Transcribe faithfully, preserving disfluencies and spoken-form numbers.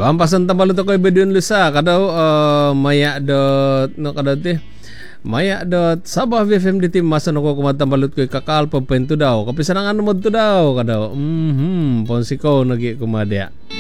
Pampasan tambalut ko ibedun lusa kadau uh, maya dot no kadau ti maya dot Sabah B F M di tim masa no ko kumatambalut ko kakal pempentu daw kapisanangan mo tu daw kadau mhm ponsiko nagi kumadya